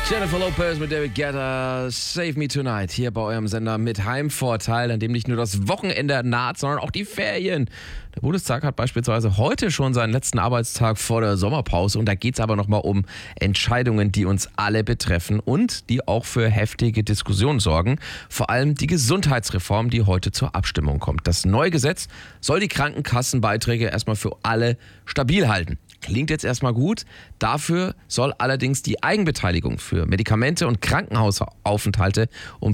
Jennifer Lopez mit David Guetta, Save Me Tonight, hier bei eurem Sender mit Heimvorteil, an dem nicht nur das Wochenende naht, sondern auch die Ferien. Der Bundestag hat beispielsweise heute schon seinen letzten Arbeitstag vor der Sommerpause und da geht es aber nochmal um Entscheidungen, die uns alle betreffen und die auch für heftige Diskussionen sorgen. Vor allem die Gesundheitsreform, die heute zur Abstimmung kommt. Das neue Gesetz soll die Krankenkassenbeiträge erstmal für alle stabil halten. Klingt jetzt erstmal gut. Dafür soll allerdings die Eigenbeteiligung für Medikamente und Krankenhausaufenthalte um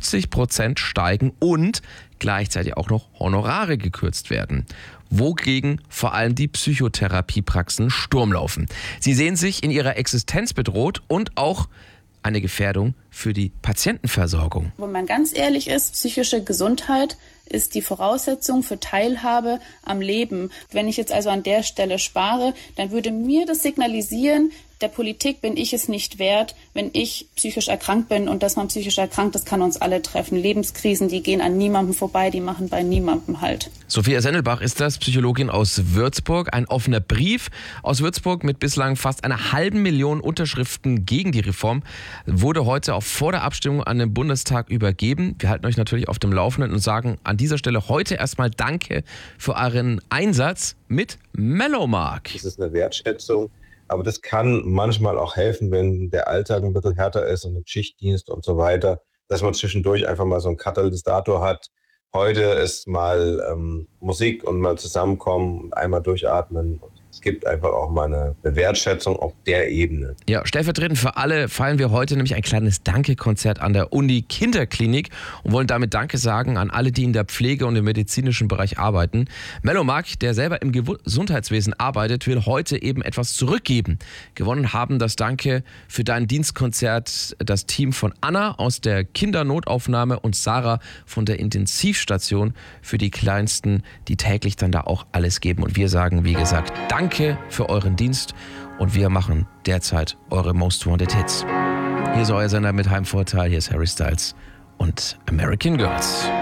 50% steigen und gleichzeitig auch noch Honorare gekürzt werden. Wogegen vor allem die Psychotherapiepraxen Sturm laufen. Sie sehen sich in ihrer Existenz bedroht und auch eine Gefährdung für die Patientenversorgung. Wenn man ganz ehrlich ist, psychische Gesundheit ist die Voraussetzung für Teilhabe am Leben. Wenn ich jetzt also an der Stelle spare, dann würde mir das signalisieren, der Politik bin ich es nicht wert, wenn ich psychisch erkrankt bin. Und dass man psychisch erkrankt, das kann uns alle treffen. Lebenskrisen, die gehen an niemandem vorbei, die machen bei niemandem Halt. Sophia Sendelbach ist das, Psychologin aus Würzburg. Ein offener Brief aus Würzburg mit bislang fast 500.000 Unterschriften gegen die Reform wurde heute auch vor der Abstimmung an den Bundestag übergeben. Wir halten euch natürlich auf dem Laufenden und sagen an dieser Stelle heute erstmal Danke für euren Einsatz mit Mellomark. Das ist eine Wertschätzung. Aber das kann manchmal auch helfen, wenn der Alltag ein bisschen härter ist und ein Schichtdienst und so weiter, dass man zwischendurch einfach mal so einen Katalysator hat. Heute ist mal Musik und mal zusammenkommen und einmal durchatmen. Es gibt einfach auch mal eine Wertschätzung auf der Ebene. Ja, stellvertretend für alle feiern wir heute nämlich ein kleines Danke-Konzert an der Uni-Kinderklinik und wollen damit Danke sagen an alle, die in der Pflege und im medizinischen Bereich arbeiten. Mellomark, der selber im Gesundheitswesen arbeitet, will heute eben etwas zurückgeben. Gewonnen haben das Danke für dein Dienstkonzert das Team von Anna aus der Kindernotaufnahme und Sarah von der Intensivstation für die Kleinsten, die täglich dann da auch alles geben. Und wir sagen, wie gesagt, Danke für euren Dienst und wir machen derzeit eure Most Wanted Hits. Hier ist euer Sender mit Heimvorteil, hier ist Harry Styles und American Girls.